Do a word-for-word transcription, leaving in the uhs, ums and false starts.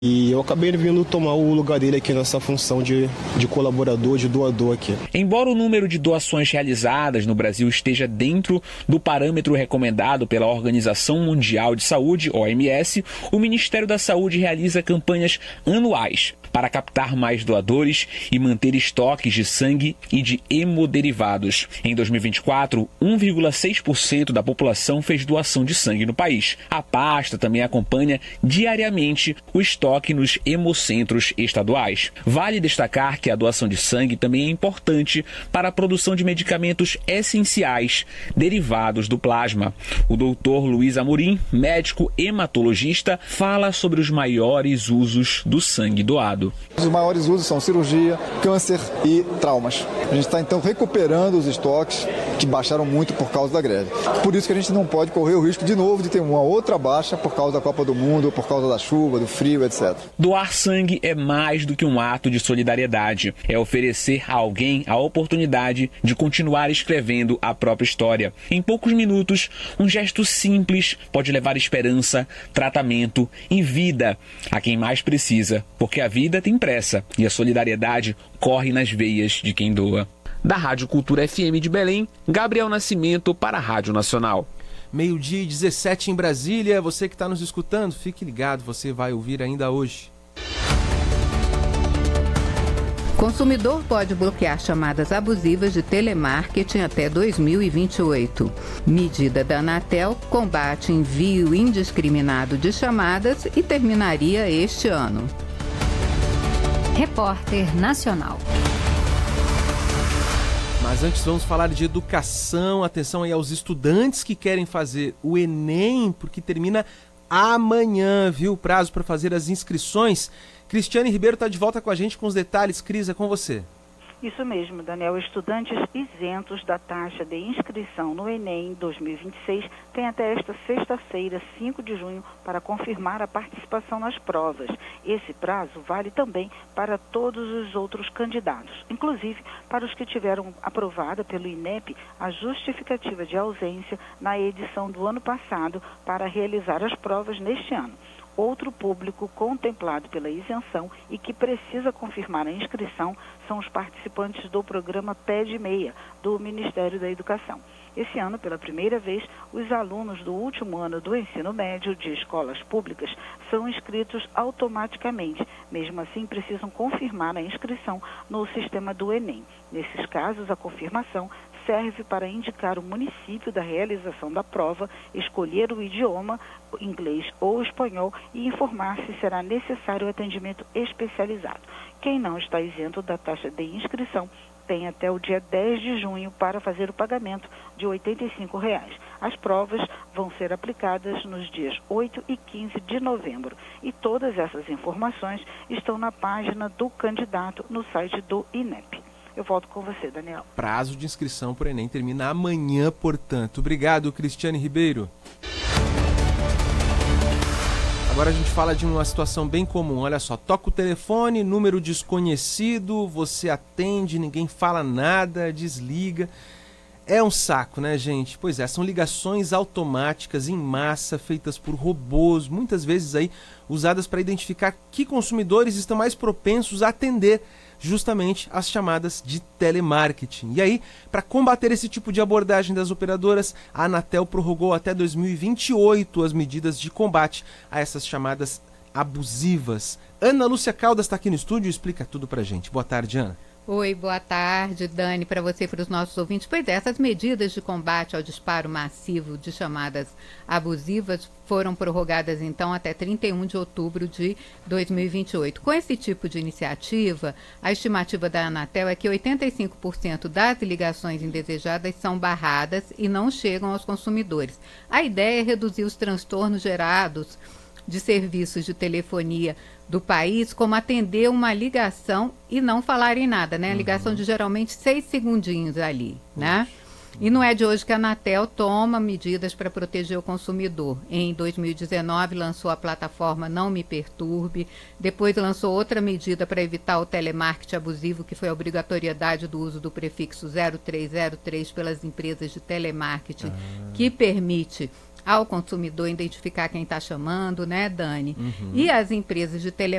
E eu acabei vindo tomar o lugar dele aqui nessa função de, de colaborador, de doador aqui. Embora o número de doações realizadas no Brasil esteja dentro do parâmetro recomendado pela Organização Mundial de Saúde, O M S, o Ministério da Saúde realiza campanhas anuais para captar mais doadores e manter estoques de sangue e de hemoderivados. Em dois mil e vinte e quatro, um vírgula seis por cento da população fez doação de sangue no país. A pasta também acompanha diariamente o estoque nos hemocentros estaduais. Vale destacar que a doação de sangue também é importante para a produção de medicamentos essenciais derivados do plasma. O doutor Luiz Amorim, médico hematologista, fala sobre os maiores usos do sangue doado. Os maiores usos são cirurgia, câncer e traumas. A gente está então recuperando os estoques que baixaram muito por causa da greve. Por isso que a gente não pode correr o risco de novo de ter uma outra baixa por causa da Copa do Mundo, por causa da chuva, do frio, etcétera. Doar sangue é mais do que um ato de solidariedade. É oferecer a alguém a oportunidade de continuar escrevendo a própria história. Em poucos minutos, um gesto simples pode levar esperança, tratamento e vida a quem mais precisa, porque a vida tem pressa e a solidariedade corre nas veias de quem doa. Da Rádio Cultura F M de Belém, Gabriel Nascimento para a Rádio Nacional. Meio-dia e dezessete em Brasília. Você que está nos escutando, fique ligado, você vai ouvir ainda hoje. Consumidor pode bloquear chamadas abusivas de telemarketing até dois mil e vinte e oito. Medida da Anatel combate envio indiscriminado de chamadas e terminaria este ano. Repórter Nacional. Mas antes vamos falar de educação. Atenção aí aos estudantes que querem fazer o Enem, porque termina amanhã, viu? O prazo para fazer as inscrições. Cristiane Ribeiro está de volta com a gente com os detalhes. Cris, é com você. Isso mesmo, Daniel. Estudantes isentos da taxa de inscrição no Enem dois mil e vinte e seis têm até esta sexta-feira, cinco de junho, para confirmar a participação nas provas. Esse prazo vale também para todos os outros candidatos, inclusive para os que tiveram aprovada pelo INEP a justificativa de ausência na edição do ano passado para realizar as provas neste ano. Outro público contemplado pela isenção e que precisa confirmar a inscrição são os participantes do programa P E D Meia, do Ministério da Educação. Esse ano, pela primeira vez, os alunos do último ano do ensino médio de escolas públicas são inscritos automaticamente. Mesmo assim, precisam confirmar a inscrição no sistema do Enem. Nesses casos, a confirmação serve para indicar o município da realização da prova, escolher o idioma, inglês ou espanhol, e informar se será necessário atendimento especializado. Quem não está isento da taxa de inscrição tem até o dia dez de junho para fazer o pagamento de oitenta e cinco reais. As provas vão ser aplicadas nos dias oito e quinze de novembro. E todas essas informações estão na página do candidato no site do INEP. Eu volto com você, Daniel. Prazo de inscrição para o Enem termina amanhã, portanto. Obrigado, Cristiane Ribeiro. Agora a gente fala de uma situação bem comum. Olha só, toca o telefone, número desconhecido, você atende, ninguém fala nada, desliga. É um saco, né, gente? Pois é, são ligações automáticas em massa, feitas por robôs, muitas vezes aí usadas para identificar que consumidores estão mais propensos a atender justamente as chamadas de telemarketing. E aí, para combater esse tipo de abordagem das operadoras, a Anatel prorrogou até dois mil e vinte e oito as medidas de combate a essas chamadas abusivas. Ana Lúcia Caldas está aqui no estúdio e explica tudo pra gente. Boa tarde, Ana. Oi, boa tarde, Dani, para você e para os nossos ouvintes. Pois é, essas medidas de combate ao disparo massivo de chamadas abusivas foram prorrogadas, então, até trinta e um de outubro de dois mil e vinte e oito. Com esse tipo de iniciativa, a estimativa da Anatel é que oitenta e cinco por cento das ligações indesejadas são barradas e não chegam aos consumidores. A ideia é reduzir os transtornos gerados de serviços de telefonia do país, como atender uma ligação e não falar em nada, né? A ligação de geralmente seis segundinhos ali, né? E não é de hoje que a Anatel toma medidas para proteger o consumidor. Em dois mil e dezenove lançou a plataforma Não Me Perturbe, depois lançou outra medida para evitar o telemarketing abusivo, que foi a obrigatoriedade do uso do prefixo zero três zero três pelas empresas de telemarketing, ah. que permite ao consumidor identificar quem está chamando, né, Dani? Uhum. E as empresas de telemarketing